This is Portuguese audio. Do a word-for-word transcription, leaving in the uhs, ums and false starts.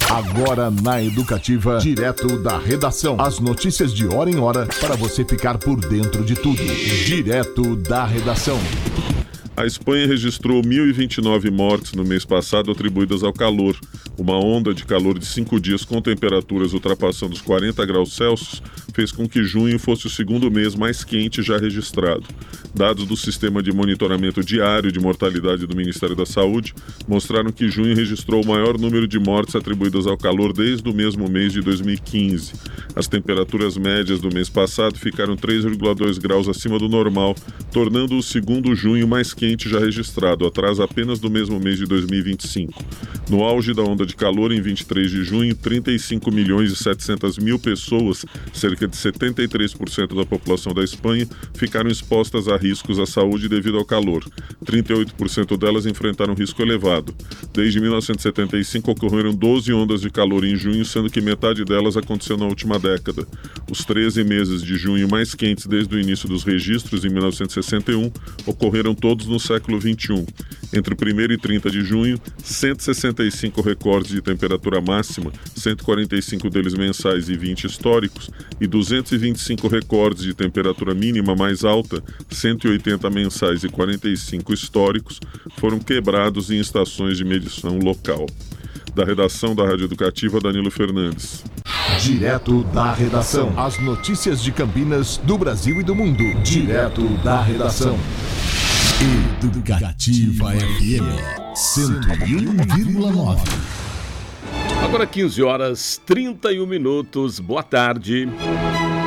Agora na Educativa, direto da redação. As notícias de hora em hora para você ficar por dentro de tudo. Direto da redação. A Espanha registrou mil e vinte e nove mortes no mês passado atribuídas ao calor. Uma onda de calor de cinco dias com temperaturas ultrapassando os quarenta graus Celsius fez com que junho fosse o segundo mês mais quente já registrado. Dados do Sistema de Monitoramento Diário de Mortalidade do Ministério da Saúde mostraram que junho registrou o maior número de mortes atribuídas ao calor desde o mesmo mês de dois mil e quinze. As temperaturas médias do mês passado ficaram três vírgula dois graus acima do normal, tornando o segundo junho mais quente já registrado, atrás apenas do mesmo mês de dois mil e vinte e cinco. No auge da onda de calor, em vinte e três de junho, trinta e cinco milhões e setecentas mil pessoas, cerca de setenta e três por cento da população da Espanha, ficaram expostas a riscos à saúde devido ao calor. trinta e oito por cento delas enfrentaram risco elevado. Desde mil novecentos e setenta e cinco ocorreram doze ondas de calor em junho, sendo que metade delas aconteceu na última década. Os treze meses de junho mais quentes desde o início dos registros, em mil novecentos e sessenta e um, ocorreram todos no século vinte e um. Entre o primeiro e trinta de junho, cento e sessenta e cinco recordes de temperatura máxima, cento e quarenta e cinco deles mensais e vinte históricos, e duzentos e vinte e cinco recordes de temperatura mínima mais alta, cento e oitenta mensais e quarenta e cinco históricos, foram quebrados em estações de medição local. Da redação da Rádio Educativa, Danilo Fernandes. Direto da redação. As notícias de Campinas, do Brasil e do mundo. Direto da redação. Educativa F M cento e um vírgula nove. Agora quinze horas, trinta e um minutos. Boa tarde.